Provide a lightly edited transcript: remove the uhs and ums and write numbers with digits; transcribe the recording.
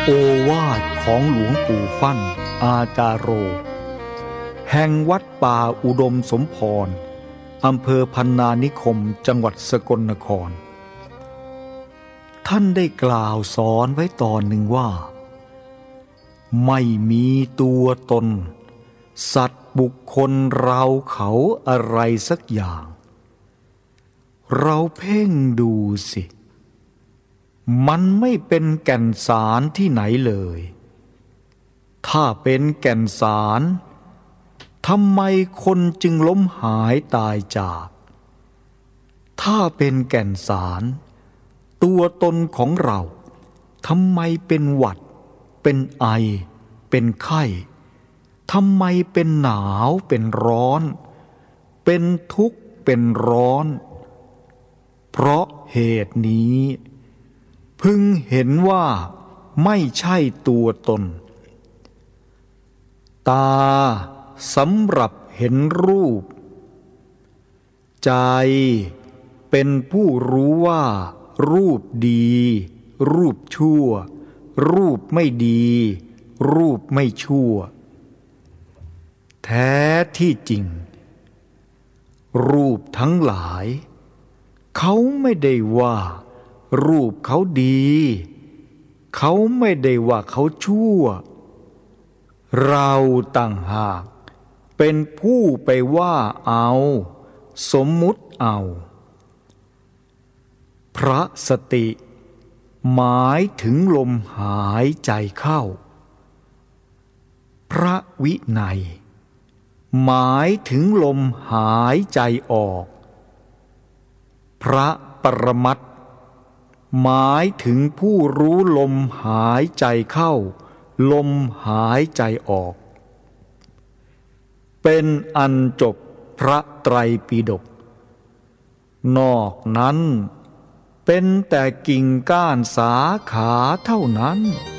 โอวาทของหลวงปู่ฟั่นอาจารโรแห่งวัดป่าอุดมสมพรอำเภอพันนานิคมจังหวัดสกลนครท่านได้กล่าวสอนไว้ตอนหนึ่งว่าไม่มีตัวตนสัตว์บุคคลเราเขาอะไรสักอย่างเราเพ่งดูสิมันไม่เป็นแก่นสารที่ไหนเลยถ้าเป็นแก่นสารทำไมคนจึงล้มหายตายจากถ้าเป็นแก่นสารตัวตนของเราทำไมเป็นหวัดเป็นไอเป็นไข้ทำไมเป็นหนาวเป็นร้อนเป็นทุกข์เป็นร้อนเพราะเหตุนี้พึงเห็นว่าไม่ใช่ตัวตนตาสำหรับเห็นรูปใจเป็นผู้รู้ว่ารูปดีรูปชั่วรูปไม่ดีรูปไม่ชั่วแท้ที่จริงรูปทั้งหลายเขาไม่ได้ว่ารูปเขาดีเขาไม่ได้ว่าเขาชั่วเราต่างหากเป็นผู้ไปว่าเอาสมมุติเอาพระสติหมายถึงลมหายใจเข้าพระวินัยหมายถึงลมหายใจออกพระปรมัตถ์หมายถึงผู้รู้ลมหายใจเข้าลมหายใจออกเป็นอันจบพระไตรปิฎกนอกนั้นเป็นแต่กิ่งก้านสาขาเท่านั้น